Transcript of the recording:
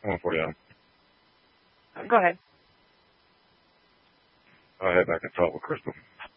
I'm on 49. Go ahead. I head back and talk with Crystal.